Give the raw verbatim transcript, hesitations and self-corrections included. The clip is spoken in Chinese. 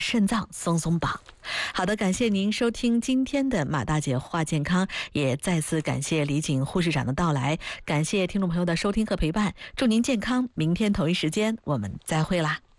肾脏松松绑。好的，感谢您收听今天的马大姐话健康，也再次感谢李锦护士长的到来，感谢听众朋友的收听和陪伴，祝您健康，明天同一时间我们再会啦。